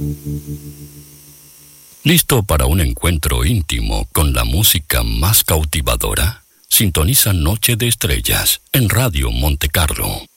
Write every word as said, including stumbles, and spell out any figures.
¿Listo para un encuentro íntimo con la música más cautivadora? Sintoniza Noche de Estrellas en Radio Monte Carlo.